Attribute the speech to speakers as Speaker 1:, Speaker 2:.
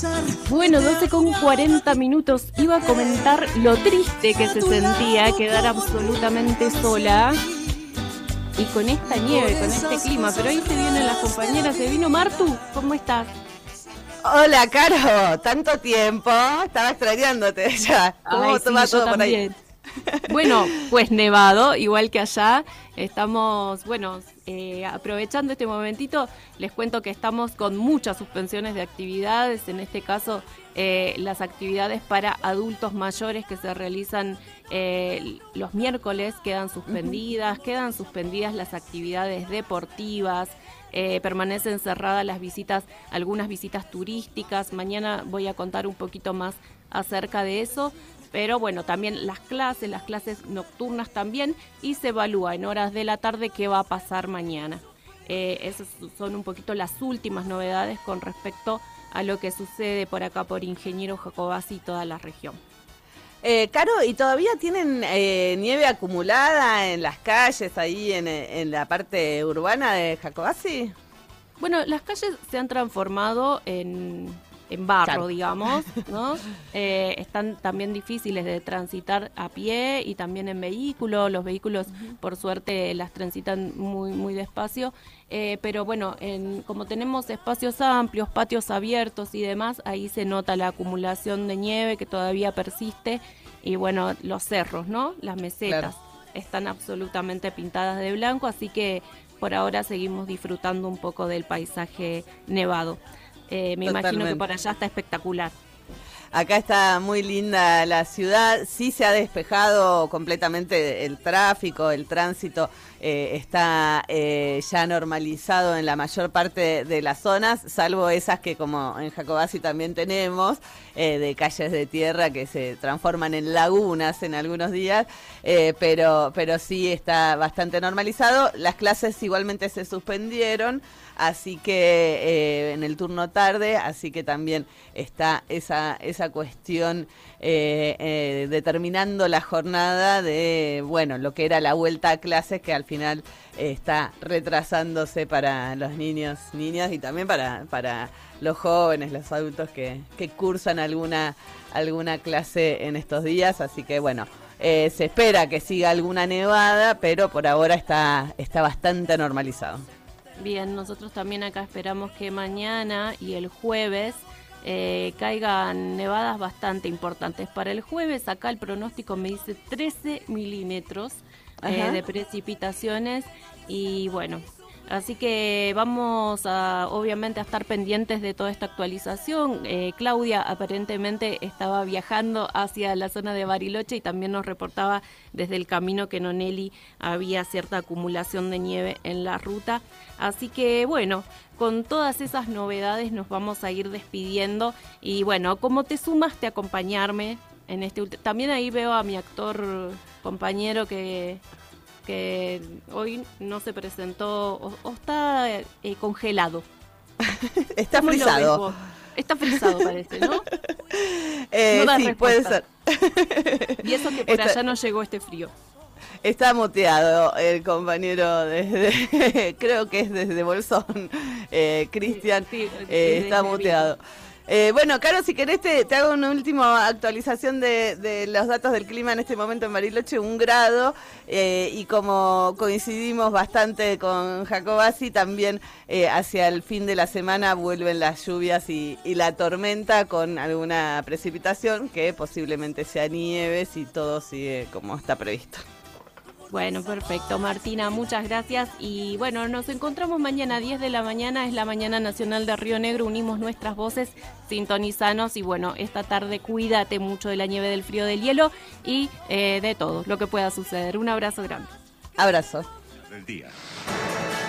Speaker 1: Bueno, 12:40. Iba a comentar lo triste que se sentía quedar absolutamente sola y con esta nieve, con este clima. Pero ahí se vienen las compañeras. Se vino Martu, ¿cómo estás?
Speaker 2: Hola, Caro, tanto tiempo, estaba extrañándote ya. ¿Cómo va todo por ahí?
Speaker 1: Bueno, pues nevado, igual que allá. Estamos, aprovechando este momentito, les cuento que estamos con muchas suspensiones de actividades. En este caso, las actividades para adultos mayores que se realizan los miércoles quedan suspendidas. Quedan suspendidas las actividades deportivas. Permanecen cerradas las visitas, algunas visitas turísticas. Mañana voy a contar un poquito más acerca de eso. Pero bueno, también las clases nocturnas también, y se evalúa en horas de la tarde qué va a pasar mañana. Esas son un poquito las últimas novedades con respecto a lo que sucede por acá por Ingeniero Jacobacci y toda la región.
Speaker 2: Caro, ¿y todavía tienen nieve acumulada en las calles, ahí en la parte urbana de Jacobacci?
Speaker 1: Bueno, las calles se han transformado en barro, claro, digamos, ¿no? Están también difíciles de transitar a pie y también en vehículo. Los vehículos, por suerte, las transitan muy, muy despacio. Pero bueno, como tenemos espacios amplios, patios abiertos y demás, ahí se nota la acumulación de nieve que todavía persiste. Y bueno, los cerros, ¿no? Las mesetas, claro, están absolutamente pintadas de blanco, así que por ahora seguimos disfrutando un poco del paisaje nevado. Me imagino que por allá está espectacular.
Speaker 2: Acá está muy linda la ciudad, sí se ha despejado completamente el tráfico, el tránsito está ya normalizado en la mayor parte de las zonas, salvo esas que como en Jacobacci también tenemos, de calles de tierra que se transforman en lagunas en algunos días, pero sí está bastante normalizado. Las clases igualmente se suspendieron, así que en el turno tarde, así que también está esa cuestión determinando la jornada de, bueno, lo que era la vuelta a clases, que al final está retrasándose para los niños y también para los jóvenes, los adultos que cursan alguna clase en estos días, así que bueno, se espera que siga alguna nevada, pero por ahora está bastante normalizado.
Speaker 1: Bien, nosotros también acá esperamos que mañana y el jueves caigan nevadas bastante importantes. Para el jueves acá el pronóstico me dice 13 milímetros de precipitaciones y bueno, así que vamos obviamente a estar pendientes de toda esta actualización. Claudia aparentemente estaba viajando hacia la zona de Bariloche y también nos reportaba desde el camino que Nonelli había cierta acumulación de nieve en la ruta. Así que bueno, con todas esas novedades nos vamos a ir despidiendo. Y bueno, como te sumaste a acompañarme en este también ahí veo a mi actor compañero que hoy no se presentó o está congelado.
Speaker 2: Está frisado.
Speaker 1: Está frisado parece, ¿no? No da
Speaker 2: sí,
Speaker 1: respuesta.
Speaker 2: puede ser.
Speaker 1: Y eso que por allá no llegó este frío.
Speaker 2: Está muteado el compañero creo que es desde Bolsón, Cristian, sí, está muteado. Bueno, Caro, si querés te hago una última actualización de los datos del clima en este momento en Bariloche, 1 grado, y como coincidimos bastante con Jacobacci, también hacia el fin de la semana vuelven las lluvias y la tormenta con alguna precipitación que posiblemente sea nieve si todo sigue como está previsto.
Speaker 1: Bueno, perfecto, Martina, muchas gracias. Y bueno, nos encontramos mañana a 10 de la mañana, es la Mañana Nacional de Río Negro, unimos nuestras voces, sintonizanos y bueno, esta tarde cuídate mucho de la nieve, del frío, del hielo y de todo lo que pueda suceder. Un abrazo grande.
Speaker 2: Abrazo.
Speaker 3: Del día.